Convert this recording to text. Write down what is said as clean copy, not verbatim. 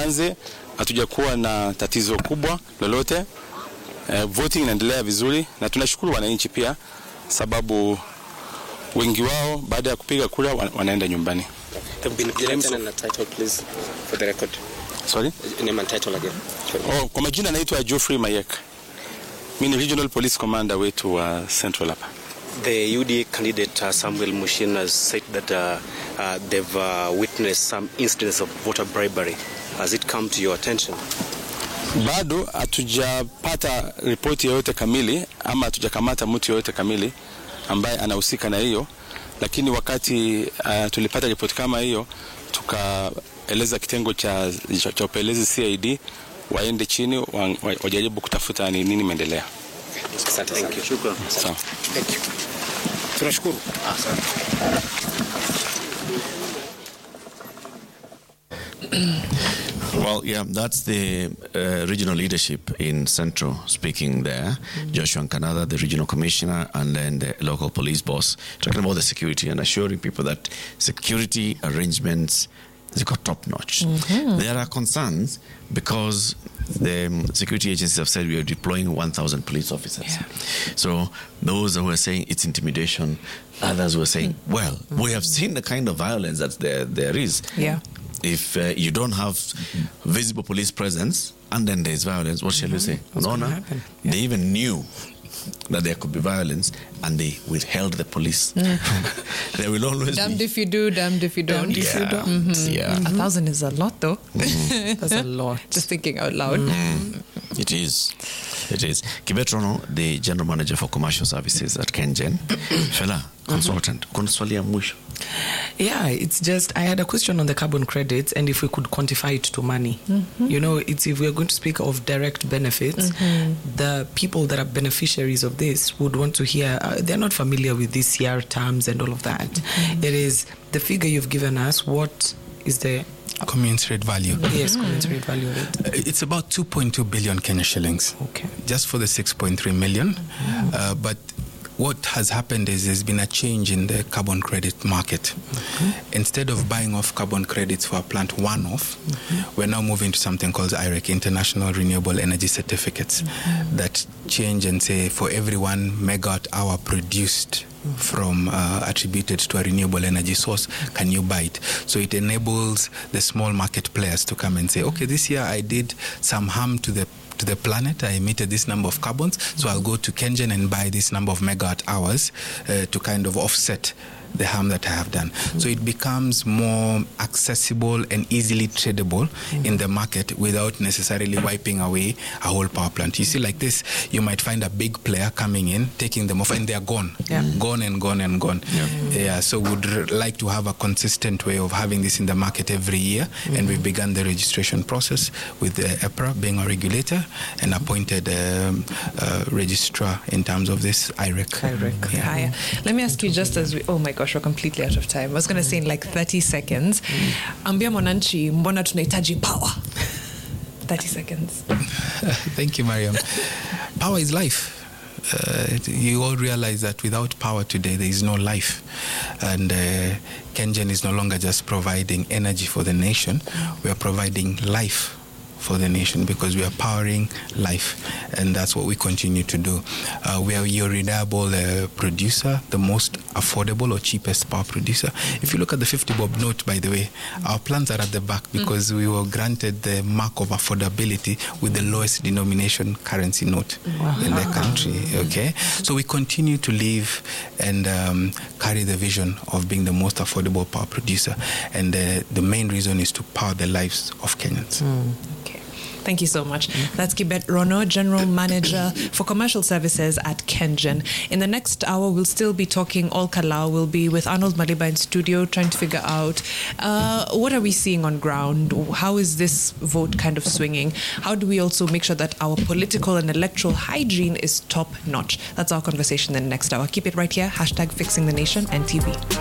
ianze hatujakuwa na tatizo kubwa lolote. Voting inaendelea vizuri na tunashukuru wananchi pia sababu wengi wao baada ya kupiga kura wanaenda nyumbani. Name and title please for the record. Sorry? Name and title again. Kwa majina naitwa Geoffrey Mayek. Mimi ni Regional Police Commander wetu wa Central hapa. The UDA candidate Samuel Mushin has said that they've witnessed some incidents of voter bribery. Has it come to your attention? Bado hatujapata ripoti yoyote kamili ama hatujakamata mtu yoyote kamili ambaye anahusika na hiyo, lakini wakati tulipata ripoti kama hiyo tukaeleza kitengo cha upelelezi CID waende chini wajaribu kutafuta nini imeendelea. Asante. Thank you. Shukran. Sawa. Thank you. Tunashukuru. Well, yeah, that's the regional leadership in Central speaking there. Joshua Nkanada, the regional commissioner, and then the local police boss, talking about the security and assuring people that security arrangements, they got top notch. There are concerns because the security agencies have said we are deploying 1,000 police officers. Yeah. So those who are saying it's intimidation, others were saying, well, we have seen the kind of violence that there is. Yeah. If you don't have visible police presence and then there's violence, what shall you say? No. They even knew that there could be violence and they withheld the police. There will always damned be. if you do, damned if you don't. Yeah. 1,000 is a lot though. That's a lot. Just thinking out loud. It is. Kibet Rono, the General Manager for Commercial Services at KenGen. Fela, consultant. Kuna swali ya mwisho? Yeah, it's just, I had a question on the carbon credits and if we could quantify it to money. You know, it's if we're going to speak of direct benefits, the people that are beneficiaries of this would want to hear, they're not familiar with these CR terms and all of that. It is the figure you've given us, what is the commensurate value? Yes, commensurate value of it. It's about 2.2 billion Kenya shillings. Okay. Just for the 6.3 million. But what has happened is there's been a change in the carbon credit market. Instead of buying off carbon credits for a plant one-off, we're now moving to something called IREC, International Renewable Energy Certificates, that change and say for every 1 megawatt hour produced from attributed to a renewable energy source, can you buy it? So it enables the small market players to come and say, okay, this year I did some harm to the planet, I emitted this number of carbons, so I'll go to KenGen and buy this number of megawatt hours to kind of offset the harm that I have done. So it becomes more accessible and easily tradable in the market without necessarily wiping away a whole power plant. You see, like this, you might find a big player coming in, taking them off, and they're gone. Gone and gone and gone. So we'd like to have a consistent way of having this in the market every year, and we've begun the registration process with EPRA being a regulator and appointed registrar in terms of this IREC. Let me ask you, just as we, oh my gosh, we're completely out of time. I was going to say in like 30 seconds, ambia mwananchi mbona tunahitaji power. 30 seconds. Thank you, Mariam. Power is life. You all realize that without power today, there is no life. And KenGen is no longer just providing energy for the nation. We are providing life for the nation because we are powering life, and that's what we continue to do. We are your reliable producer, the most affordable or cheapest power producer. If you look at the 50 bob note, by the way, our plans are at the back because we were granted the mark of affordability with the lowest denomination currency note in the country. Okay, so we continue to live and carry the vision of being the most affordable power producer, and the main reason is to power the lives of Kenyans. Okay. Thank you so much. That's Kibet Rono, General Manager for Commercial Services at KenGen. In the next hour, we'll still be talking all Kalau. We'll be with Arnold Maliba in studio trying to figure out what are we seeing on ground? How is this vote kind of swinging? How do we also make sure that our political and electoral hygiene is top notch? That's our conversation in the next hour. Keep it right here. #FixingTheNation NTV.